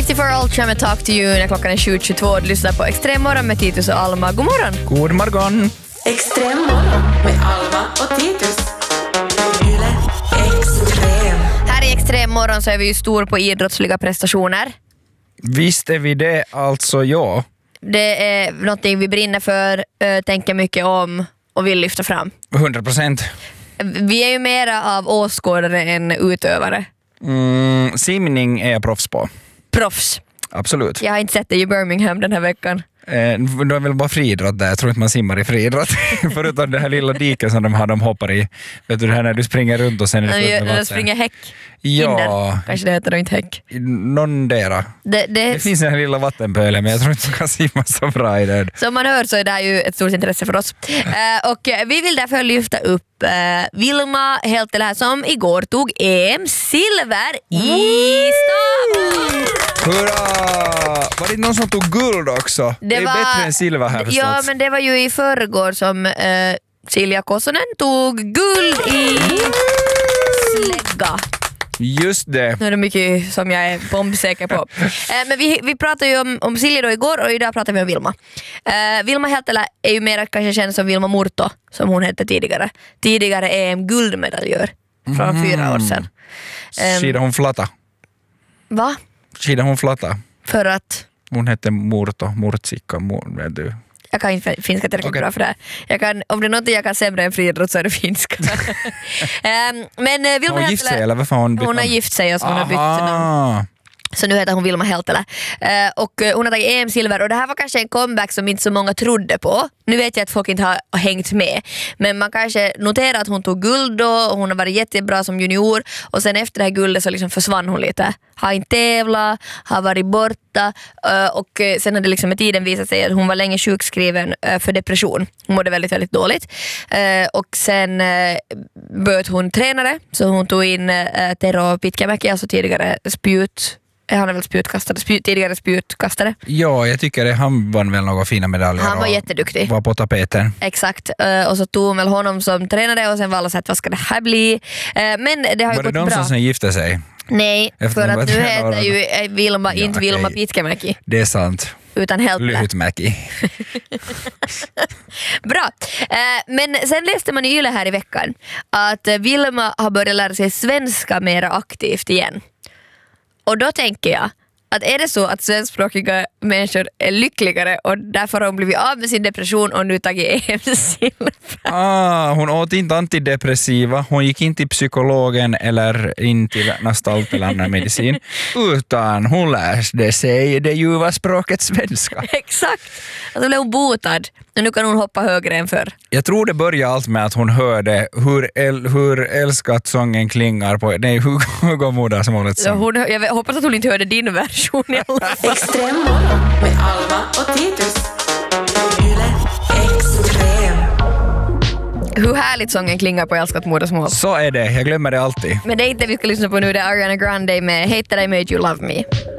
54 Ultra med Talk to You när klockan är 7:22. Du lyssnar på Extrem morgon med Titus och Alma. God morgon. God morgon. Extrem morgon med Alma och Titus. Yle Extrem. Här i Extrem morgon så är vi ju stor på idrottsliga prestationer. Visst är vi det, alltså ja. Det är någonting vi brinner för, tänker mycket om och vill lyfta fram. 100%. Vi är ju mera av åskådare än utövare. Simning är jag proffs på. Proffs. Absolut. Jag har inte sett det i Birmingham den här veckan. De är väl bara friidrott där. Jag tror inte man simmar i friidrott. Förutom det här lilla diket som de hoppar i. Vet du det här när du springer runt och sen är det fullt med vatten. De springer häck. Ja. Hinder. Kanske det heter då inte häck. Någondera. Det finns en här lilla vattenpöle, men jag tror inte man kan simma så bra i det. Som man hör så är det här ju ett stort intresse för oss. Och vi vill därför lyfta upp Vilma Heltelä som igår tog EM-silver i Stavås. Hurra! Var det någon som tog guld också? Det är bättre än silver här förstås. Ja, men det var ju i förrgår som Silja Kosonen tog guld i slägga. Just det. Nu är det mycket som jag är bombsäker på. Men vi pratade ju om Silja då igår och idag pratar vi om Vilma. Vilma Heltelä är ju mer kanske känd som Vilma Murto som hon hette tidigare. Tidigare EM-guldmedaljör från 4 år sedan. Skida hon flatta. Va? Skida hon flatta. För att hon hette Murtsikka. Du. jag kan inte finska tillräckligt bra för det här. Om det är något jag kan sämre än friidrott så är det finska. Men Vilma hon gift sig eller vad fan hon har gift sig och så hon har bytt namn. Så nu heter hon Vilma Heltelä. Och hon har tagit EM-silver och det här var kanske en comeback som inte så många trodde på. Nu vet jag att folk inte har hängt med. Men man kanske noterar att hon tog guld då och hon har varit jättebra som junior. Och sen efter det här guldet så liksom försvann hon lite. Har inte tävlat, har varit borta. Och sen hade liksom med tiden visat sig att hon var länge sjukskriven för depression. Hon mådde väldigt, väldigt dåligt. Och sen började hon tränare. Så hon tog in Tero Pitkämäki, alltså tidigare han är väl tidigare spjutkastare. Ja, jag tycker han vann väl några fina medaljer. Han var jätteduktig. Var på tapeten. Exakt. Och så tog väl honom som tränare och sen var alla sett vad ska det här bli. Men det har ju gått bra. Var det de som gifte sig? Nej, för att nu heter ju Vilma, inte Vilma Pitkämäki. Det är sant. Utan Heltelä. Lyhytmäki. Bra. Men sen läste man i Yle här i veckan att Vilma har börjat lära sig svenska mer aktivt igen. Och då tänker jag att är det så att svenskspråkiga människor är lyckligare och därför har hon blivit av med sin depression och nu tagit EM-silver. Hon åt inte antidepressiva, hon gick inte till psykologen eller in till nastalt eller annan medicin, utan hon lärde sig det ljuva språket svenska. Exakt. Alltså blev hon botad och nu kan hon hoppa högre än förr. Jag tror det började allt med att hon hörde hur älskat sången klingar på... Nej, hur går modersmålet sång? Jag hoppas att hon inte hörde din version i alla fall. Extrem morgon med Alma och Titus. Yle Extrem. Hur härligt sången klingar på älskat modersmål. Så är det, jag glömmer det alltid. Men det är inte det vi ska lyssna på nu, det är Ariana Grande med Hate That I Made You Love Me.